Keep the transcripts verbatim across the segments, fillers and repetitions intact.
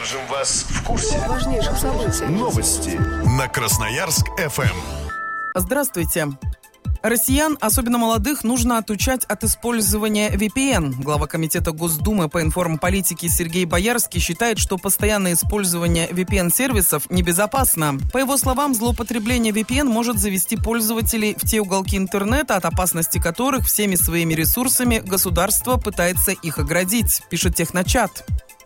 Держим вас в курсе важнейших событий. Новости на Красноярск-эф эм. Здравствуйте. Россиян, особенно молодых, нужно отучать от использования ви пи эн. Глава Комитета Госдумы по информполитике Сергей Боярский считает, что постоянное использование ви пи эн-сервисов небезопасно. По его словам, злоупотребление ви пи эн может завести пользователей в те уголки интернета, от опасности которых всеми своими ресурсами государство пытается их оградить, пишет Техночат.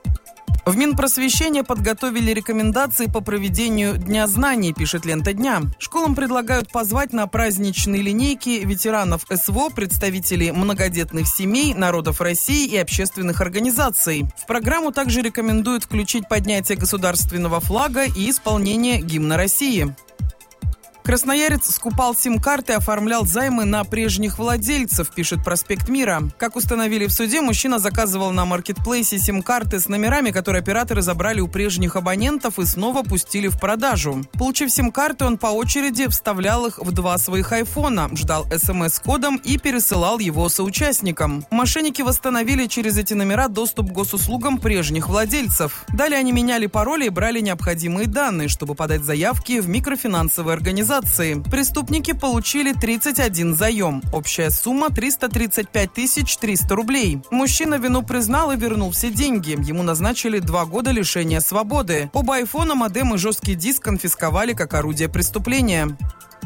В Минпросвещения подготовили рекомендации по проведению Дня знаний, пишет Лента Дня. Школам предлагают позвать на праздничные линейки ветеранов эс вэ о, представителей многодетных семей, народов России и общественных организаций. В программу также рекомендуют включить поднятие государственного флага и исполнение гимна России. Красноярец скупал сим-карты и оформлял займы на прежних владельцев, пишет «Проспект Мира». Как установили в суде, мужчина заказывал на маркетплейсе сим-карты с номерами, которые операторы забрали у прежних абонентов и снова пустили в продажу. Получив сим-карты, он по очереди вставлял их в два своих айфона, ждал эс эм эс с кодом и пересылал его соучастникам. Мошенники восстановили через эти номера доступ к госуслугам прежних владельцев. Далее они меняли пароли и брали необходимые данные, чтобы подать заявки в микрофинансовые организации. Преступники получили тридцать один заем. Общая сумма триста тридцать пять тысяч триста рублей. Мужчина вину признал и вернул все деньги. Ему назначили два года лишения свободы. Оба айфона, модем и жесткий диск конфисковали как орудие преступления.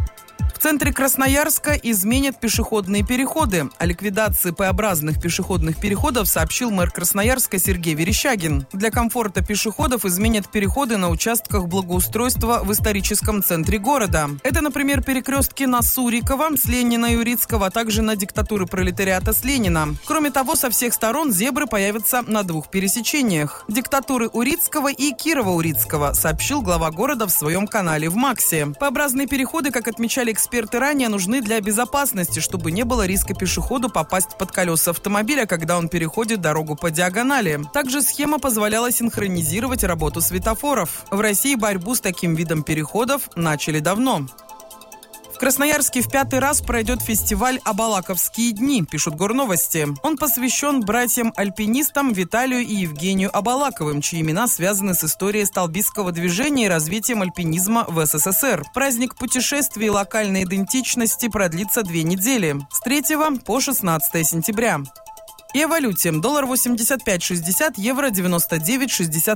В центре Красноярска изменят пешеходные переходы. О ликвидации П-образных пешеходных переходов сообщил мэр Красноярска Сергей Верещагин. Для комфорта пешеходов изменят переходы на участках благоустройства в историческом центре города. Это, например, перекрестки на Сурикова с Ленина и Урицкого, а также на диктатуры пролетариата с Ленина. Кроме того, со всех сторон зебры появятся на двух пересечениях. Диктатуры Урицкого и Кирова-Урицкого, сообщил глава города в своем канале в Максе. П-образные переходы, как отмечали эксперты, Эксперты ранее нужны для безопасности, чтобы не было риска пешеходу попасть под колеса автомобиля, когда он переходит дорогу по диагонали. Также схема позволяла синхронизировать работу светофоров. В России борьбу с таким видом переходов начали давно. В Красноярске в пятый раз пройдет фестиваль «Абалаковские дни», пишут Горновости. Он посвящен братьям-альпинистам Виталию и Евгению Абалаковым, чьи имена связаны с историей столбистского движения и развитием альпинизма в эс эс эс эр. Праздник путешествий и локальной идентичности продлится две недели, с третьего по шестнадцатое сентября. И о валюте. Доллар восемьдесят пять шестьдесят, евро девяносто девять шестьдесят